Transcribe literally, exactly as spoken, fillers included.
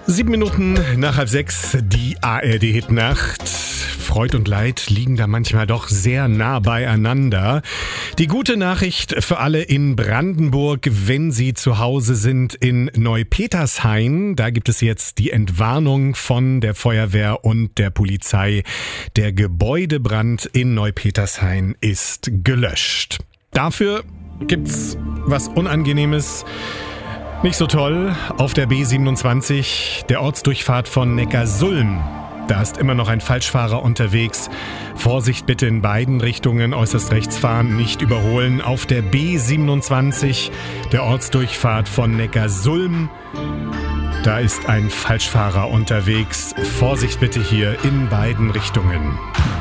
Sieben Minuten nach halb sechs, die A R D-Hitnacht. Freud und Leid liegen da manchmal doch sehr nah beieinander. Die gute Nachricht für alle in Brandenburg, wenn Sie zu Hause sind in Neupetershain. Da gibt es jetzt die Entwarnung von der Feuerwehr und der Polizei. Der Gebäudebrand in Neupetershain ist gelöscht. Dafür gibt's was Unangenehmes. Nicht so toll, auf der B siebenundzwanzig, der Ortsdurchfahrt von Neckarsulm. Da ist immer noch ein Falschfahrer unterwegs. Vorsicht bitte in beiden Richtungen, äußerst rechts fahren, nicht überholen. Auf der B siebenundzwanzig, der Ortsdurchfahrt von Neckarsulm. Da ist ein Falschfahrer unterwegs. Vorsicht bitte hier in beiden Richtungen.